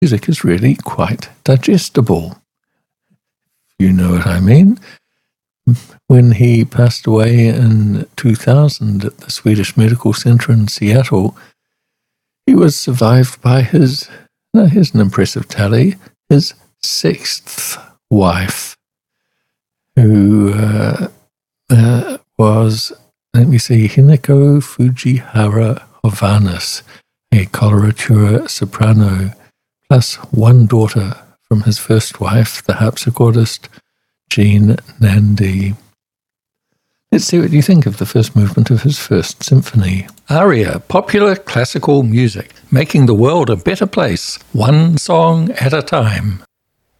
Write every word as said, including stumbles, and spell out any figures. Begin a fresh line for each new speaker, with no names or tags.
music is really quite digestible. You know what I mean? When he passed away in two thousand at the Swedish Medical Center in Seattle, he was survived by his, now here's an impressive tally, his sixth wife, who uh, uh, was, let me see, Hinako Fujihara Hovannes, a coloratura soprano, plus one daughter from his first wife, the harpsichordist Jean Nandy. Let's see what you think of the first movement of his first symphony. Aria, popular classical music, making the world a better place, one song at a time.